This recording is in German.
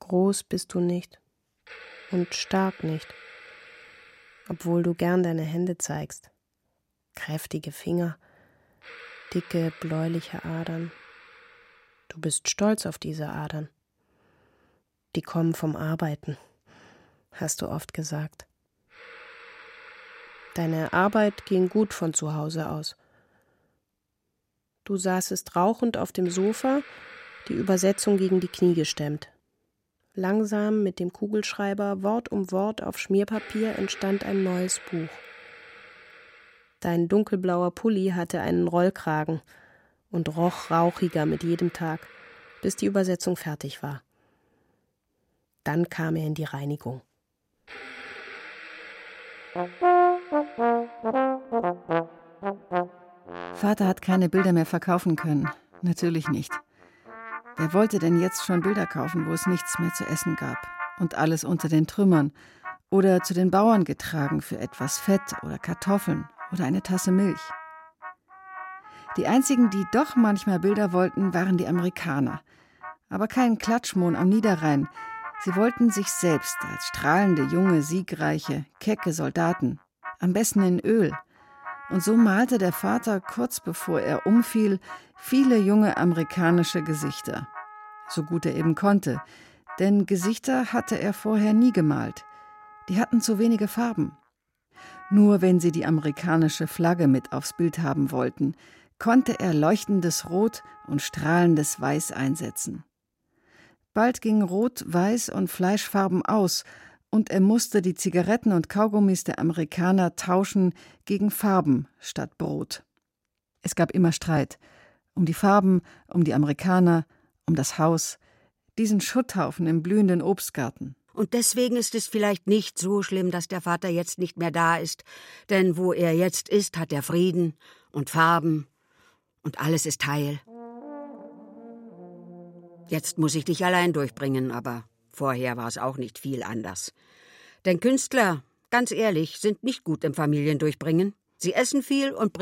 Groß bist du nicht und stark nicht, obwohl du gern deine Hände zeigst. Kräftige Finger, dicke, bläuliche Adern. Du bist stolz auf diese Adern. Die kommen vom Arbeiten, hast du oft gesagt. Deine Arbeit ging gut von zu Hause aus. Du saßest rauchend auf dem Sofa, die Übersetzung gegen die Knie gestemmt. Langsam mit dem Kugelschreiber Wort um Wort auf Schmierpapier entstand ein neues Buch. Dein dunkelblauer Pulli hatte einen Rollkragen und roch rauchiger mit jedem Tag, bis die Übersetzung fertig war. Dann kam er in die Reinigung. Vater hat keine Bilder mehr verkaufen können. Natürlich nicht. Wer wollte denn jetzt schon Bilder kaufen, wo es nichts mehr zu essen gab und alles unter den Trümmern oder zu den Bauern getragen für etwas Fett oder Kartoffeln oder eine Tasse Milch? Die einzigen, die doch manchmal Bilder wollten, waren die Amerikaner. Aber kein Klatschmohn am Niederrhein. Sie wollten sich selbst als strahlende, junge, siegreiche, kecke Soldaten, am besten in Öl. Und so malte der Vater, kurz bevor er umfiel, viele junge amerikanische Gesichter. So gut er eben konnte, denn Gesichter hatte er vorher nie gemalt. Die hatten zu wenige Farben. Nur wenn sie die amerikanische Flagge mit aufs Bild haben wollten, konnte er leuchtendes Rot und strahlendes Weiß einsetzen. Bald gingen Rot, Weiß und Fleischfarben aus und er musste die Zigaretten und Kaugummis der Amerikaner tauschen gegen Farben statt Brot. Es gab immer Streit. Um die Farben, um die Amerikaner, um das Haus, diesen Schutthaufen im blühenden Obstgarten. Und deswegen ist es vielleicht nicht so schlimm, dass der Vater jetzt nicht mehr da ist. Denn wo er jetzt ist, hat er Frieden und Farben und alles ist heil. Jetzt muss ich dich allein durchbringen, aber vorher war es auch nicht viel anders. Denn Künstler, ganz ehrlich, sind nicht gut im Familiendurchbringen. Sie essen viel und